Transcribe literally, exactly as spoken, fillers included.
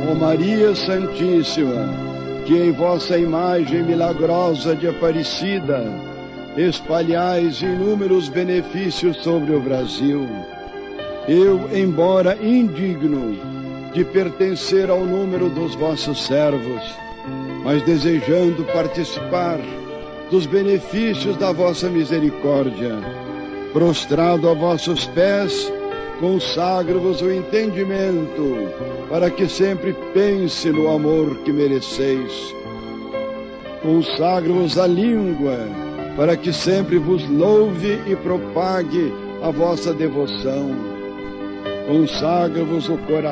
Ó Maria Santíssima, que em vossa imagem milagrosa de Aparecida espalhais inúmeros benefícios sobre o Brasil, eu, embora indigno de pertencer ao número dos vossos servos, mas desejando participar dos benefícios da vossa misericórdia, prostrado a vossos pés, consagro-vos o entendimento, para que sempre pense no amor que mereceis. Consagro-vos a língua, para que sempre vos louve e propague a vossa devoção. Consagro-vos o coração,